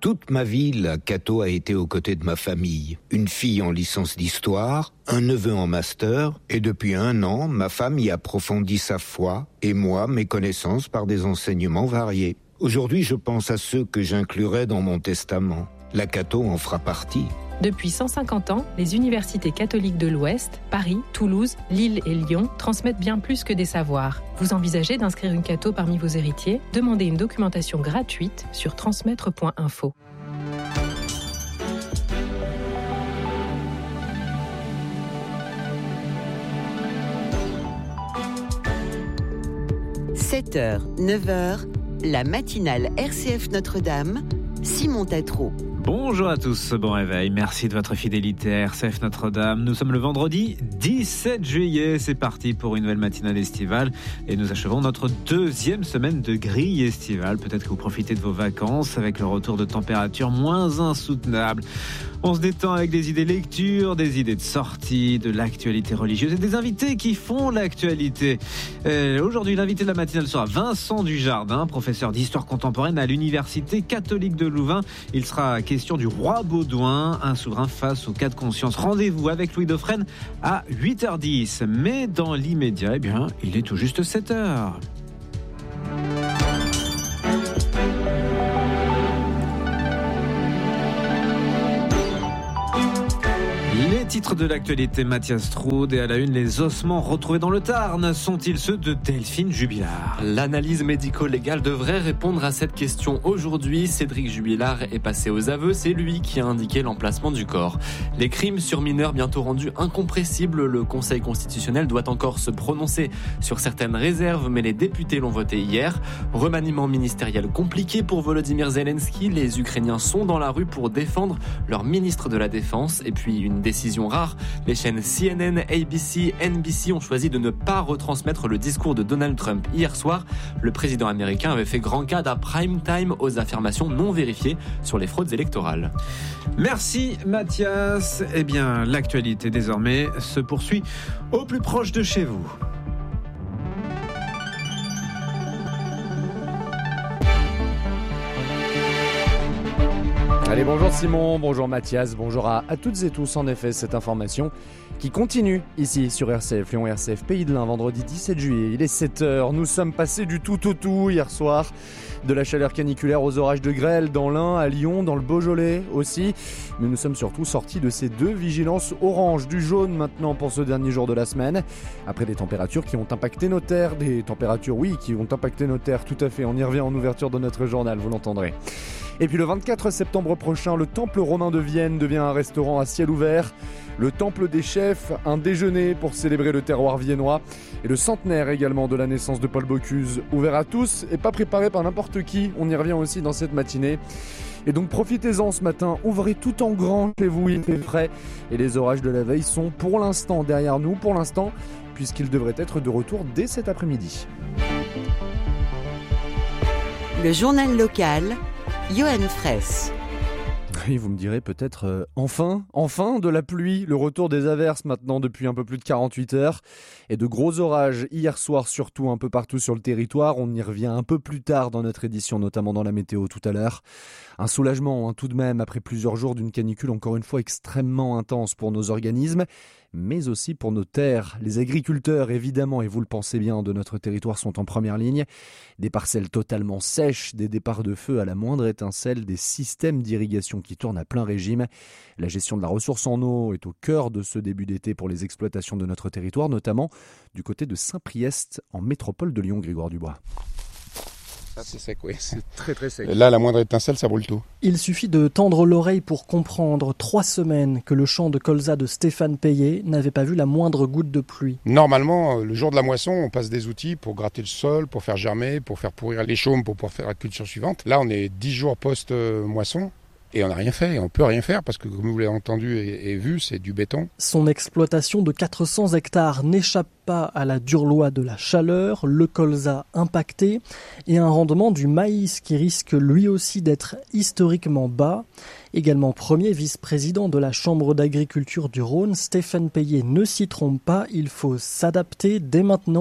Toute ma vie, la Cato a été aux côtés de ma famille. Une fille en licence d'histoire, un neveu en master, et depuis 1 an, ma femme y approfondit sa foi, et moi, mes connaissances par des enseignements variés. Aujourd'hui, je pense à ceux que j'inclurai dans mon testament. La Cato en fera partie. Depuis 150 ans, les universités catholiques de l'Ouest, Paris, Toulouse, Lille et Lyon, transmettent bien plus que des savoirs. Vous envisagez d'inscrire une Cato parmi vos héritiers ? Demandez une documentation gratuite sur transmettre.info. – 7h, 9h, la matinale RCF Notre-Dame, Simon Tatro. Bonjour à tous, bon réveil, merci de votre fidélité à RCF Notre-Dame. Nous sommes le vendredi 17 juillet, c'est parti pour une nouvelle matinale estivale et nous achevons notre 2e semaine de grille estivale. Peut-être que vous profitez de vos vacances avec le retour de températures moins insoutenables. On se détend avec des idées lecture, des idées de sortie, de l'actualité religieuse et des invités qui font l'actualité. Aujourd'hui, l'invité de la matinale sera Vincent Dujardin, professeur d'histoire contemporaine à l'Université catholique de Louvain. Il sera question du roi Baudouin, un souverain face au cas de conscience. Rendez-vous avec Louis Dauphren à 8h10. Mais dans l'immédiat, il est tout juste 7h. Les titres de l'actualité, Mathias Troude, et à la une, les ossements retrouvés dans le Tarn sont-ils ceux de Delphine Jubilard ? L'analyse médico-légale devrait répondre à cette question aujourd'hui. Cédric Jubilard est passé aux aveux, c'est lui qui a indiqué l'emplacement du corps. Les crimes sur mineurs bientôt rendus incompressibles, le Conseil constitutionnel doit encore se prononcer sur certaines réserves, mais les députés l'ont voté hier. Remaniement ministériel compliqué pour Volodymyr Zelensky, les Ukrainiens sont dans la rue pour défendre leur ministre de la Défense, et puis une décision rare, les chaînes CNN, ABC, NBC ont choisi de ne pas retransmettre le discours de Donald Trump hier soir. Le président américain avait fait grand cas d'un prime time aux affirmations non vérifiées sur les fraudes électorales. Merci Mathias. L'actualité désormais se poursuit au plus proche de chez vous. Allez, bonjour Simon, bonjour Mathias, bonjour à toutes et tous. En effet, cette information qui continue ici sur RCF Lyon, RCF Pays de l'Ain, vendredi 17 juillet. Il est 7h, nous sommes passés du tout au tout hier soir. De la chaleur caniculaire aux orages de grêle dans l'Ain, à Lyon, dans le Beaujolais aussi. Mais nous sommes surtout sortis de ces 2 vigilances orange, du jaune maintenant pour ce dernier jour de la semaine. Après des températures qui ont impacté nos terres, qui ont impacté nos terres, tout à fait. On y revient en ouverture de notre journal, vous l'entendrez. Et puis le 24 septembre prochain, le Temple romain de Vienne devient un restaurant à ciel ouvert. Le Temple des chefs, un déjeuner pour célébrer le terroir viennois. Et le centenaire également de la naissance de Paul Bocuse, ouvert à tous et pas préparé par n'importe qui. On y revient aussi dans cette matinée. Et donc profitez-en ce matin, ouvrez tout en grand chez vous, il fait frais. Et les orages de la veille sont pour l'instant derrière nous, puisqu'ils devraient être de retour dès cet après-midi. Le journal local, Johan Fraisse. Oui, vous me direz peut-être enfin de la pluie, le retour des averses maintenant depuis un peu plus de 48 heures et de gros orages hier soir surtout un peu partout sur le territoire. On y revient un peu plus tard dans notre édition, notamment dans la météo tout à l'heure. Un soulagement tout de même après plusieurs jours d'une canicule encore une fois extrêmement intense pour nos organismes, mais aussi pour nos terres. Les agriculteurs évidemment, et vous le pensez bien, de notre territoire sont en première ligne. Des parcelles totalement sèches, des départs de feu à la moindre étincelle, des systèmes d'irrigation qui tournent à plein régime. La gestion de la ressource en eau est au cœur de ce début d'été pour les exploitations de notre territoire, notamment du côté de Saint-Priest en métropole de Lyon. Grégoire Dubois. C'est sec, oui. C'est très très sec. Là, la moindre étincelle, ça brûle tout. Il suffit de tendre l'oreille pour comprendre 3 semaines que le champ de colza de Stéphane Payet n'avait pas vu la moindre goutte de pluie. Normalement, le jour de la moisson, on passe des outils pour gratter le sol, pour faire germer, pour faire pourrir les chaumes, pour pouvoir faire la culture suivante. Là, on est 10 jours post-moisson. Et on n'a rien fait, et on peut rien faire parce que comme vous l'avez entendu et vu, c'est du béton. Son exploitation de 400 hectares n'échappe pas à la dure loi de la chaleur, le colza impacté et un rendement du maïs qui risque lui aussi d'être historiquement bas. Également premier vice-président de la Chambre d'agriculture du Rhône, Stéphane Payet ne s'y trompe pas, il faut s'adapter dès maintenant.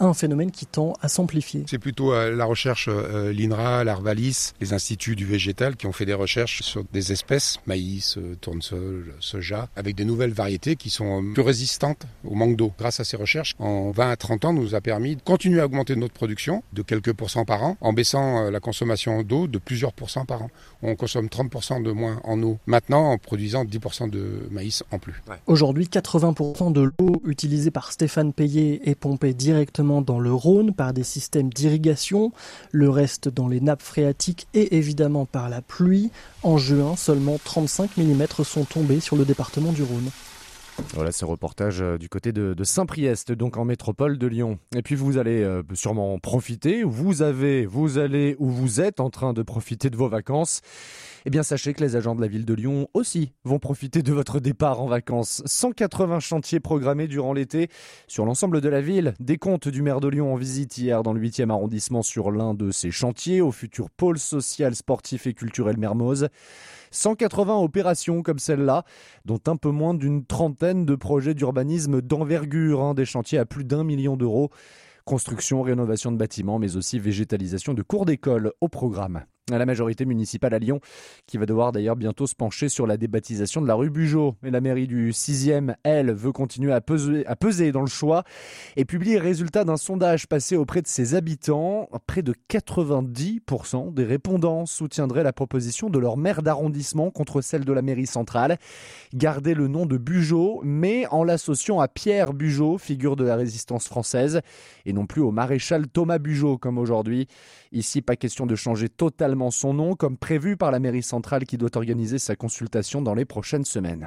un phénomène qui tend à s'amplifier. C'est plutôt la recherche, l'INRA, l'Arvalis, les instituts du végétal qui ont fait des recherches sur des espèces, maïs, tournesol, soja, avec des nouvelles variétés qui sont plus résistantes au manque d'eau. Grâce à ces recherches, en 20 à 30 ans, nous a permis de continuer à augmenter notre production de quelques pourcents par an, en baissant la consommation d'eau de plusieurs pourcents par an. On consomme 30% de moins en eau maintenant en produisant 10% de maïs en plus. Ouais. Aujourd'hui, 80% de l'eau utilisée par Stéphane Payet est pompée directement dans le Rhône par des systèmes d'irrigation, le reste dans les nappes phréatiques et évidemment par la pluie. En juin, seulement 35 mm sont tombés sur le département du Rhône. Voilà, ce reportage du côté de Saint-Priest, donc en métropole de Lyon. Et puis vous allez sûrement profiter, vous allez ou vous êtes en train de profiter de vos vacances. Eh bien sachez que les agents de la ville de Lyon aussi vont profiter de votre départ en vacances. 180 chantiers programmés durant l'été sur l'ensemble de la ville. Décompte du maire de Lyon en visite hier dans le 8e arrondissement sur l'un de ces chantiers, au futur pôle social, sportif et culturel Mermoz. 180 opérations comme celle-là, dont un peu moins d'une trentaine de projets d'urbanisme d'envergure, des chantiers à plus d'1 million d'euros. Construction, rénovation de bâtiments, mais aussi végétalisation de cours d'école au programme. La majorité municipale à Lyon, qui va devoir d'ailleurs bientôt se pencher sur la débaptisation de la rue Bugeaud. Et la mairie du 6e, elle, veut continuer à peser dans le choix et publie les résultats d'un sondage passé auprès de ses habitants. Près de 90% des répondants soutiendraient la proposition de leur maire d'arrondissement contre celle de la mairie centrale. Garder le nom de Bugeaud, mais en l'associant à Pierre Bugeaud, figure de la résistance française, et non plus au maréchal Thomas Bugeaud comme aujourd'hui. Ici, pas question de changer totalement son nom, comme prévu par la mairie centrale qui doit organiser sa consultation dans les prochaines semaines.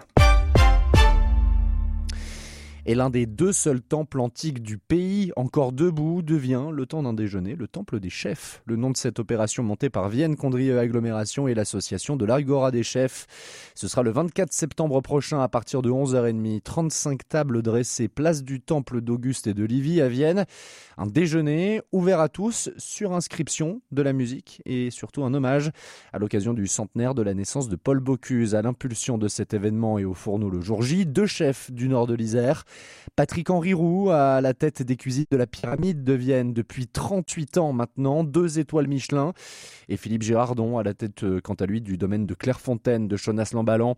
Et l'un des 2 seuls temples antiques du pays, encore debout, devient, le temps d'un déjeuner, le temple des chefs. Le nom de cette opération montée par Vienne Condrieu Agglomération et l'association de l'Agora des chefs. Ce sera le 24 septembre prochain à partir de 11h30. 35 tables dressées place du temple d'Auguste et de Livy à Vienne. Un déjeuner ouvert à tous, sur inscription, de la musique et surtout un hommage à l'occasion du centenaire de la naissance de Paul Bocuse. À l'impulsion de cet événement et au fourneau le jour J, 2 chefs du nord de l'Isère. Patrick-Henri Roux à la tête des cuisines de la Pyramide de Vienne depuis 38 ans maintenant, 2 étoiles Michelin. Et Philippe Girardon à la tête, quant à lui, du domaine de Clairefontaine de Chaunas-Lamballan.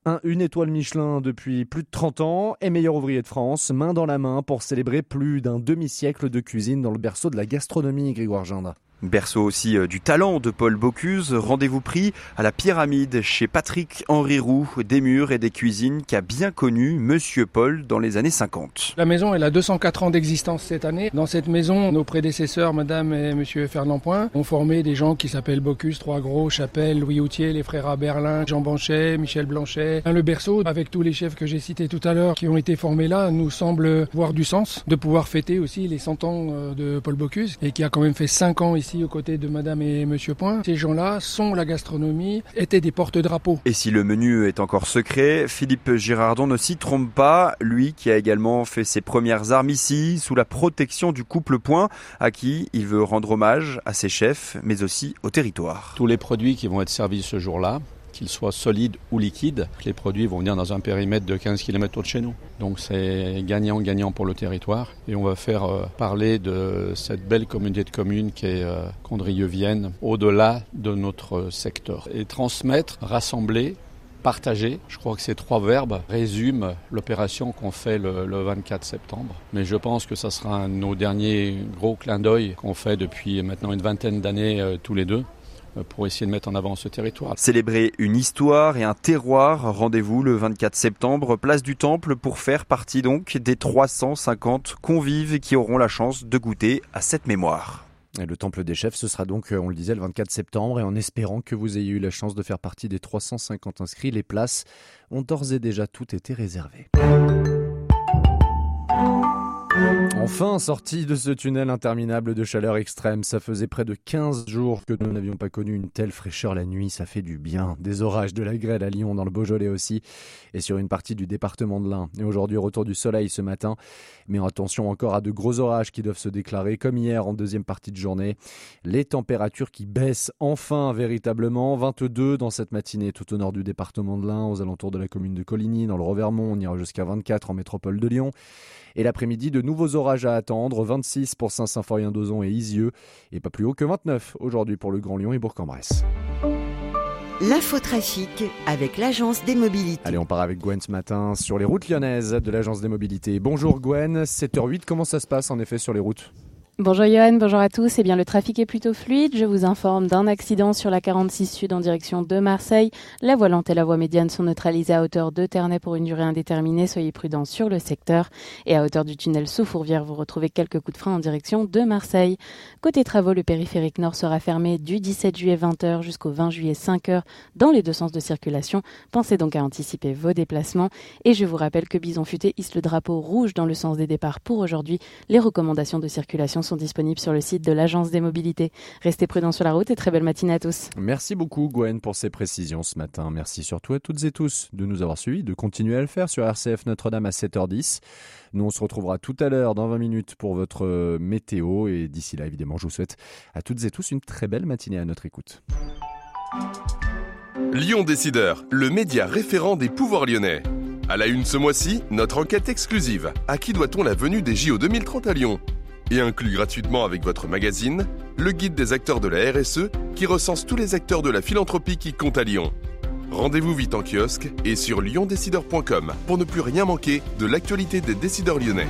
1 étoile Michelin depuis plus de 30 ans et meilleur ouvrier de France, main dans la main pour célébrer plus d'un demi-siècle de cuisine dans le berceau de la gastronomie, Grégoire Gindre. Berceau aussi du talent de Paul Bocuse, rendez-vous pris à la Pyramide chez Patrick-Henri Roux, des murs et des cuisines qu'a bien connu Monsieur Paul dans les années 50. La maison elle a 204 ans d'existence cette année. Dans cette maison, nos prédécesseurs, Madame et Monsieur Fernand Point, ont formé des gens qui s'appellent Bocuse, Trois-Gros, Chapelle, Louis Houtier, les frères à Berlin, Jean Banchet, Michel Blanchet. Le berceau, avec tous les chefs que j'ai cités tout à l'heure qui ont été formés là, nous semble voir du sens de pouvoir fêter aussi les 100 ans de Paul Bocuse et qui a quand même fait 5 ans ici aux côtés de Madame et Monsieur Point. Ces gens-là sont la gastronomie, étaient des porte-drapeaux. Et si le menu est encore secret, Philippe Girardon ne s'y trompe pas. Lui qui a également fait ses premières armes ici, sous la protection du couple Point, à qui il veut rendre hommage à ses chefs, mais aussi au territoire. Tous les produits qui vont être servis ce jour-là, qu'ils soient solides ou liquides, les produits vont venir dans un périmètre de 15 km autour de chez nous. Donc c'est gagnant-gagnant pour le territoire. Et on va faire parler de cette belle communauté de communes qui est Condrieu-Vienne, au-delà de notre secteur. Et transmettre, rassembler, partager, je crois que ces 3 verbes résument l'opération qu'on fait le 24 septembre. Mais je pense que ça sera un de nos derniers gros clins d'œil qu'on fait depuis maintenant une vingtaine d'années tous les deux, pour essayer de mettre en avant ce territoire. Célébrer une histoire et un terroir, rendez-vous le 24 septembre, place du Temple, pour faire partie donc des 350 convives qui auront la chance de goûter à cette mémoire. Et le Temple des chefs, ce sera donc, on le disait, le 24 septembre, et en espérant que vous ayez eu la chance de faire partie des 350 inscrits, les places ont d'ores et déjà toutes été réservées. Enfin, sortie de ce tunnel interminable de chaleur extrême, ça faisait près de 15 jours que nous n'avions pas connu une telle fraîcheur la nuit, ça fait du bien. Des orages, de la grêle à Lyon, dans le Beaujolais aussi, et sur une partie du département de l'Ain. Et aujourd'hui, retour du soleil ce matin, mais attention encore à de gros orages qui doivent se déclarer, comme hier en deuxième partie de journée. Les températures qui baissent enfin véritablement, 22 dans cette matinée tout au nord du département de l'Ain, aux alentours de la commune de Coligny, dans le Revermont, on ira jusqu'à 24 en métropole de Lyon. Et l'après-midi, de nouveaux orages orages à attendre, 26 pour Saint-Symphorien-d'Ozon et Isieux, et pas plus haut que 29 aujourd'hui pour le Grand Lyon et Bourg-en-Bresse. L'infotrafic avec l'Agence des mobilités. Allez, on part avec Gwen ce matin sur les routes lyonnaises de l'Agence des mobilités. Bonjour Gwen, 7h08, comment ça se passe en effet sur les routes ? Bonjour Johan, bonjour à tous. Eh bien, le trafic est plutôt fluide. Je vous informe d'un accident sur la 46 Sud en direction de Marseille. La voie lente et la voie médiane sont neutralisées à hauteur de Ternay pour une durée indéterminée. Soyez prudents sur le secteur. Et à hauteur du tunnel sous Fourvière, vous retrouvez quelques coups de frein en direction de Marseille. Côté travaux, le périphérique nord sera fermé du 17 juillet 20h jusqu'au 20 juillet 5h dans les deux sens de circulation. Pensez donc à anticiper vos déplacements. Et je vous rappelle que Bison Futé hisse le drapeau rouge dans le sens des départs pour aujourd'hui. Les recommandations de circulation sont disponibles sur le site de l'Agence des mobilités. Restez prudents sur la route et très belle matinée à tous. Merci beaucoup Gwen pour ces précisions ce matin. Merci surtout à toutes et tous de nous avoir suivis, de continuer à le faire sur RCF Notre-Dame à 7h10. Nous on se retrouvera tout à l'heure dans 20 minutes pour votre météo et d'ici là évidemment je vous souhaite à toutes et tous une très belle matinée à notre écoute. Lyon Décideur, le média référent des pouvoirs lyonnais. À la une ce mois-ci, notre enquête exclusive. À qui doit-on la venue des JO 2030 à Lyon ? Et inclus gratuitement avec votre magazine, le guide des acteurs de la RSE qui recense tous les acteurs de la philanthropie qui comptent à Lyon. Rendez-vous vite en kiosque et sur lyondécideur.com pour ne plus rien manquer de l'actualité des décideurs lyonnais.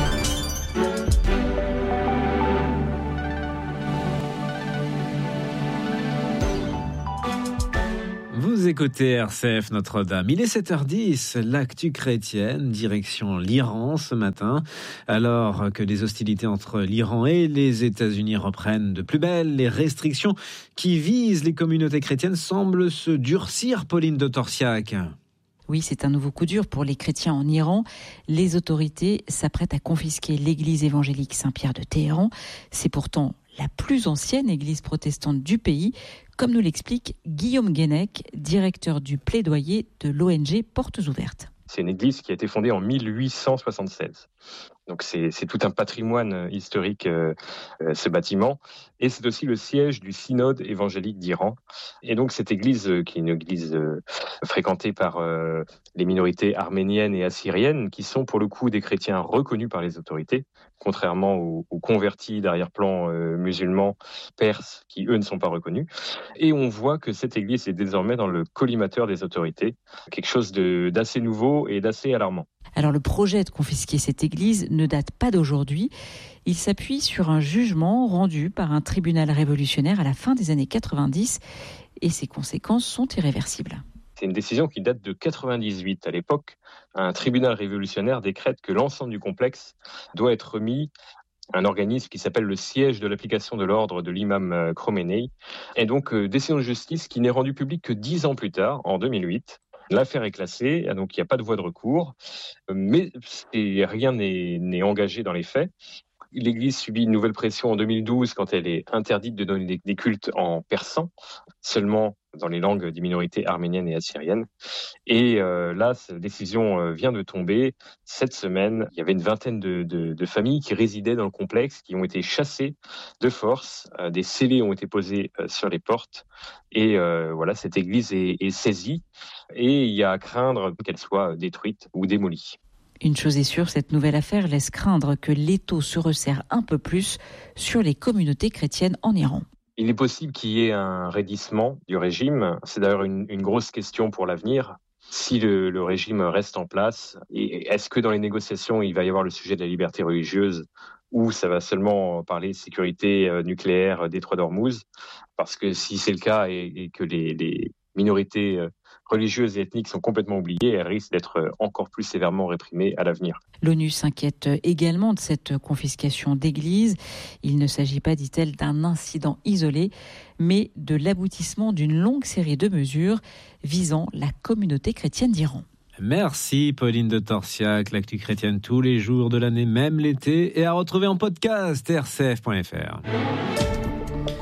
Vous écoutez RCF Notre-Dame. Il est 7h10, l'actu chrétienne, direction l'Iran ce matin. Alors que les hostilités entre l'Iran et les États-Unis reprennent de plus belle, les restrictions qui visent les communautés chrétiennes semblent se durcir, Pauline de Torsiac. Oui, c'est un nouveau coup dur pour les chrétiens en Iran. Les autorités s'apprêtent à confisquer l'église évangélique Saint-Pierre de Téhéran. C'est pourtant la plus ancienne église protestante du pays, comme nous l'explique Guillaume Guénec, directeur du plaidoyer de l'ONG Portes Ouvertes. C'est une église qui a été fondée en 1876. Donc c'est tout un patrimoine historique, ce bâtiment. Et c'est aussi le siège du synode évangélique d'Iran. Et donc cette église, qui est une église fréquentée par les minorités arméniennes et assyriennes, qui sont pour le coup des chrétiens reconnus par les autorités, contrairement aux convertis d'arrière-plan musulmans perses, qui eux ne sont pas reconnus. Et on voit que cette église est désormais dans le collimateur des autorités, quelque chose d'assez nouveau et d'assez alarmant. Alors le projet de confisquer cette église ne date pas d'aujourd'hui. Il s'appuie sur un jugement rendu par un tribunal révolutionnaire à la fin des années 90 et ses conséquences sont irréversibles. C'est une décision qui date de 98. À l'époque, un tribunal révolutionnaire décrète que l'ensemble du complexe doit être remis à un organisme qui s'appelle le siège de l'application de l'ordre de l'imam Khomeini. Et donc, décision de justice qui n'est rendue publique que 10 ans plus tard, en 2008. L'affaire est classée, donc il n'y a pas de voie de recours, mais rien n'est engagé dans les faits. L'Église subit une nouvelle pression en 2012 quand elle est interdite de donner des cultes en persan, seulement dans les langues des minorités arméniennes et assyriennes. Et là, cette décision vient de tomber. Cette semaine, il y avait une vingtaine de familles qui résidaient dans le complexe, qui ont été chassées de force. Des scellés ont été posés sur les portes. Et voilà, cette église est saisie. Et il y a à craindre qu'elle soit détruite ou démolie. Une chose est sûre, cette nouvelle affaire laisse craindre que l'étau se resserre un peu plus sur les communautés chrétiennes en Iran. Il est possible qu'il y ait un raidissement du régime. C'est d'ailleurs une grosse question pour l'avenir. Si le régime reste en place, et est-ce que dans les négociations, il va y avoir le sujet de la liberté religieuse ou ça va seulement parler de sécurité nucléaire détroit d'Ormuz? Parce que si c'est le cas et que les minorités religieuses et ethniques sont complètement oubliées, elles risquent d'être encore plus sévèrement réprimées à l'avenir. L'ONU s'inquiète également de cette confiscation d'églises. Il ne s'agit pas, dit-elle, d'un incident isolé, mais de l'aboutissement d'une longue série de mesures visant la communauté chrétienne d'Iran. Merci Pauline de Torsiac, l'actu chrétienne tous les jours de l'année, même l'été, et à retrouver en podcast rcf.fr.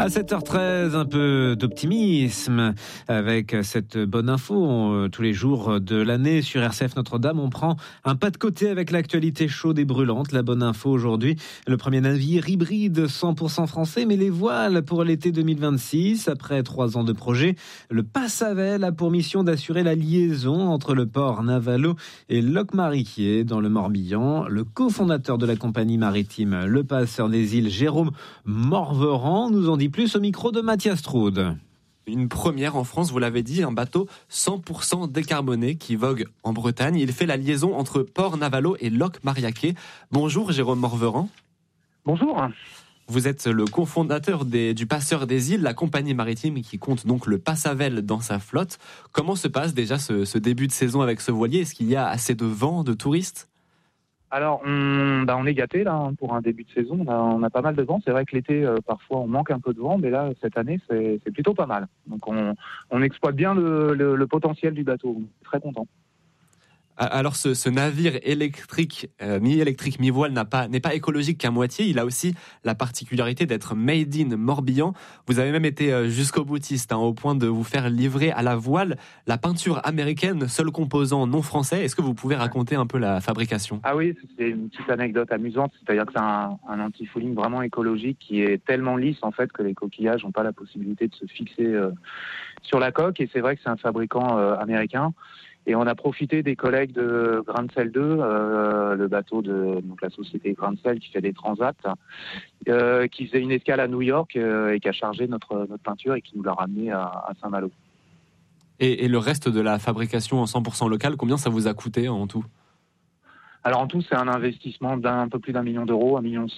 À 7h13, un peu d'optimisme avec cette bonne info. Tous les jours de l'année sur RCF Notre-Dame, on prend un pas de côté avec l'actualité chaude et brûlante. La bonne info aujourd'hui, le premier navire hybride 100% français, mais les voiles pour l'été 2026. Après 3 ans de projet, le Passavel a pour mission d'assurer la liaison entre le port Navalo et Locmariaquer dans le Morbihan. Le cofondateur de la compagnie maritime Le Passeur des Îles, Jérôme Morveran, nous en dit plus au micro de Mathias Troude. Une première en France, vous l'avez dit, un bateau 100% décarboné qui vogue en Bretagne. Il fait la liaison entre Port Navalo et Locmariaquer. Bonjour Jérôme Morveran. Bonjour. Vous êtes le cofondateur du Passeur des Îles, la compagnie maritime qui compte donc le Passavel dans sa flotte. Comment se passe déjà ce début de saison avec ce voilier ? Est-ce qu'il y a assez de vent, de touristes ? Alors, on est gâtés là pour un début de saison. On a pas mal de vent. C'est vrai que l'été, parfois, on manque un peu de vent, mais là, cette année, c'est plutôt pas mal. Donc, on exploite bien le potentiel du bateau. On est très content. Alors, ce navire électrique, mi-électrique, mi-voile, n'est pas écologique qu'à moitié. Il a aussi la particularité d'être made in Morbihan. Vous avez même été jusqu'au boutiste, au point de vous faire livrer à la voile la peinture américaine, seul composant non français. Est-ce que vous pouvez raconter un peu la fabrication ? Ah oui, c'est une petite anecdote amusante. C'est-à-dire que c'est un anti-fouling vraiment écologique qui est tellement lisse, en fait, que les coquillages n'ont pas la possibilité de se fixer sur la coque. Et c'est vrai que c'est un fabricant américain. Et on a profité des collègues de Grancel 2, le bateau de donc la société Grancel qui fait des transats, qui faisait une escale à New York et qui a chargé notre peinture et qui nous l'a ramené à Saint-Malo. Et le reste de la fabrication en 100% local, combien ça vous a coûté en tout ? Alors en tout, c'est un investissement d'un peu plus d'1 million d'euros, 1,1 million.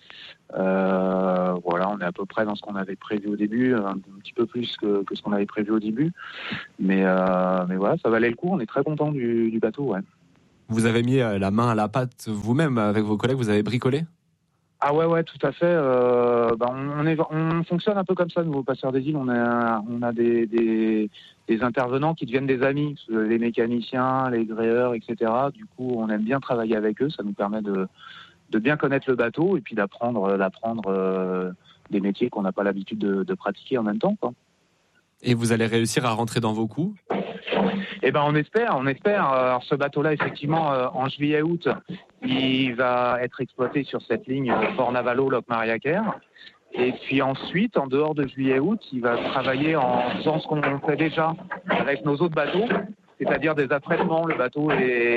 Voilà, on est à peu près dans ce qu'on avait prévu au début, un petit peu plus que ce qu'on avait prévu au début, mais voilà, ça valait le coup. On est très content du bateau. Ouais. Vous avez mis la main à la pâte vous-même avec vos collègues, vous avez bricolé ? Ah ouais, tout à fait. On fonctionne un peu comme ça, nous, au Passeur des Îles. On a des intervenants qui deviennent des amis, les mécaniciens, les gréeurs, etc. Du coup, on aime bien travailler avec eux. Ça nous permet de bien connaître le bateau et puis d'apprendre des métiers qu'on n'a pas l'habitude de pratiquer en même temps, quoi. Et vous allez réussir à rentrer dans vos coûts ? Eh ben, on espère. Alors, ce bateau-là, effectivement, en juillet-août, il va être exploité sur cette ligne Port Navalo, Locmariaquer. Et puis ensuite, en dehors de juillet-août, il va travailler en faisant ce qu'on fait déjà avec nos autres bateaux, c'est-à-dire des affrètements. Le bateau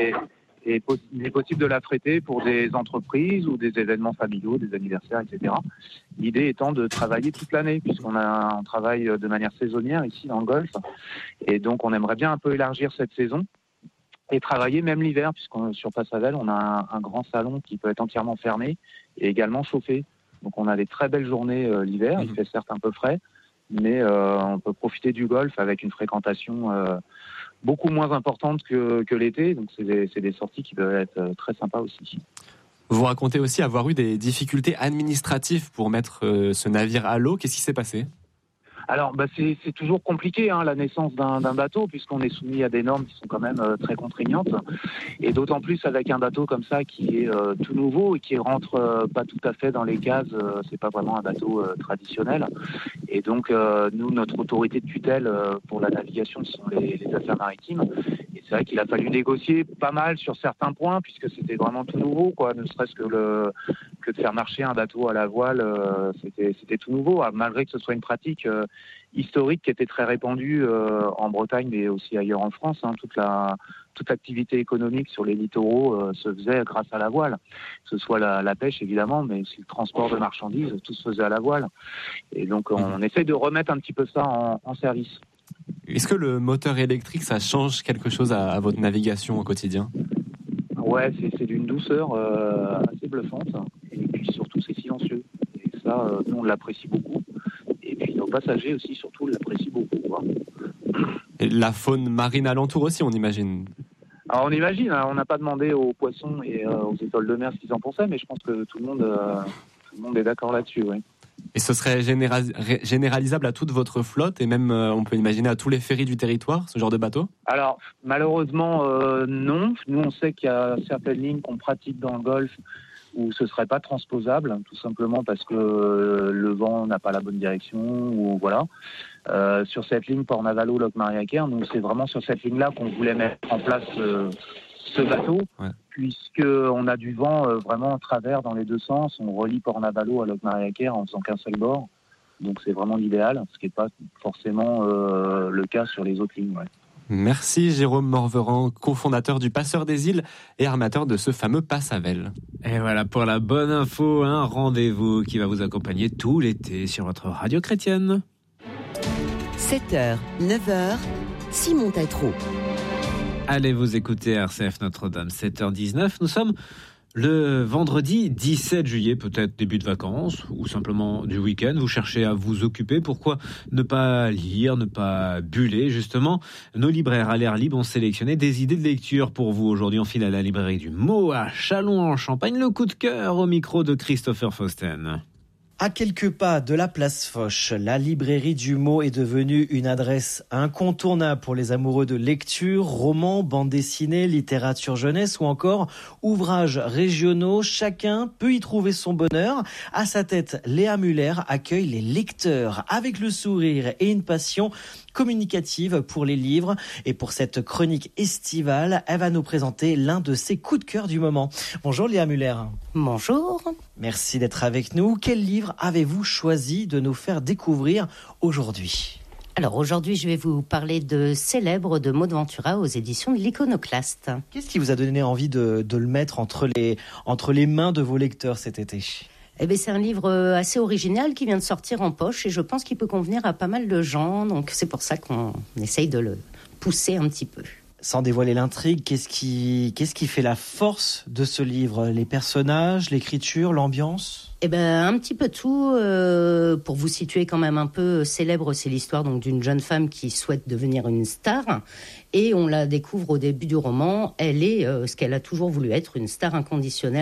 il est possible de l'affréter pour des entreprises ou des événements familiaux, des anniversaires, etc. L'idée étant de travailler toute l'année, puisqu'on travaille de manière saisonnière ici dans le Golfe. Et donc, on aimerait bien un peu élargir cette saison et travailler même l'hiver, puisqu'on sur Passavel, on a un grand salon qui peut être entièrement fermé et également chauffé. Donc, on a des très belles journées l'hiver. Il fait certes un peu frais, mais on peut profiter du Golfe avec une fréquentation beaucoup moins importante que l'été, donc c'est des sorties qui peuvent être très sympas aussi. Vous racontez aussi avoir eu des difficultés administratives pour mettre ce navire à l'eau. Qu'est-ce qui s'est passé ? Alors, c'est toujours compliqué, la naissance d'un bateau, puisqu'on est soumis à des normes qui sont quand même très contraignantes. Et d'autant plus avec un bateau comme ça qui est tout nouveau et qui rentre pas tout à fait dans les cases. C'est pas vraiment un bateau traditionnel. Et donc, nous, notre autorité de tutelle pour la navigation, ce sont les affaires maritimes. Et c'est vrai qu'il a fallu négocier pas mal sur certains points, puisque c'était vraiment tout nouveau, quoi. Ne serait-ce que de faire marcher un bateau à la voile, c'était tout nouveau, malgré que ce soit une pratique historique qui était très répandue en Bretagne, mais aussi ailleurs en France. Toute l'activité économique sur les littoraux se faisait grâce à la voile, que ce soit la pêche évidemment, mais aussi le transport de marchandises, tout se faisait à la voile. Et donc on essaie de remettre un petit peu ça en service. Est-ce que le moteur électrique, ça change quelque chose à votre navigation au quotidien ? Ouais, c'est d'une douceur assez bluffante, et puis surtout c'est silencieux. Et ça, nous on l'apprécie beaucoup. Et puis nos passagers aussi, surtout, l'apprécient beaucoup, quoi. Et la faune marine alentour aussi, on imagine. Alors on imagine, on n'a pas demandé aux poissons et aux étoiles de mer ce qu'ils en pensaient, mais je pense que tout le monde est d'accord là-dessus, oui. Et ce serait généralisable à toute votre flotte et même, on peut imaginer, à tous les ferries du territoire, ce genre de bateau ? Alors, malheureusement, non. Nous, on sait qu'il y a certaines lignes qu'on pratique dans le Golfe où ce serait pas transposable, tout simplement parce que le vent n'a pas la bonne direction, ou voilà. Sur cette ligne Port-Navalo-Locmariaquer, donc c'est vraiment sur cette ligne-là qu'on voulait mettre en place ce bateau, puisqu'on a du vent vraiment en travers dans les deux sens. On relie Port-Navalo à Locmariaquer en faisant qu'un seul bord, donc c'est vraiment l'idéal, ce qui n'est pas forcément le cas sur les autres lignes. Ouais. Merci Jérôme Morveran, cofondateur du Passeur des Îles et armateur de ce fameux Passavel. Et voilà pour la bonne info, un rendez-vous qui va vous accompagner tout l'été sur votre radio chrétienne. 7h, 9h, Simon Tatro. Allez vous écouter RCF Notre-Dame, 7h19. Nous sommes le vendredi 17 juillet, peut-être début de vacances ou simplement du week-end. Vous cherchez à vous occuper. Pourquoi ne pas lire, ne pas buller, justement? Nos libraires à l'air libre ont sélectionné des idées de lecture pour vous. Aujourd'hui, on file à la librairie du Mot à Châlons-en-Champagne. Le coup de cœur au micro de Christopher Fausten. À quelques pas de la place Foch, la librairie du Mot est devenue une adresse incontournable pour les amoureux de lecture, romans, bandes dessinées, littérature jeunesse ou encore ouvrages régionaux. Chacun peut y trouver son bonheur. À sa tête, Léa Muller accueille les lecteurs avec le sourire et une passion communicative pour les livres. Et pour cette chronique estivale, elle va nous présenter l'un de ses coups de cœur du moment. Bonjour Léa Muller. Bonjour. Merci d'être avec nous. Quel livre avez-vous choisi de nous faire découvrir aujourd'hui ? Alors aujourd'hui, je vais vous parler de Célèbre de Maud Ventura aux éditions de l'Iconoclaste. Qu'est-ce qui vous a donné envie de le mettre entre les mains de vos lecteurs cet été ? Eh bien, c'est un livre assez original qui vient de sortir en poche et je pense qu'il peut convenir à pas mal de gens. Donc c'est pour ça qu'on essaye de le pousser un petit peu. Sans dévoiler l'intrigue, qu'est-ce qui fait la force de ce livre ? Les personnages, l'écriture, l'ambiance ? Eh ben, un petit peu tout. Pour vous situer quand même un peu, Célèbre, c'est l'histoire donc d'une jeune femme qui souhaite devenir une star. Et on la découvre au début du roman. Elle est ce qu'elle a toujours voulu être, une star inconditionnelle.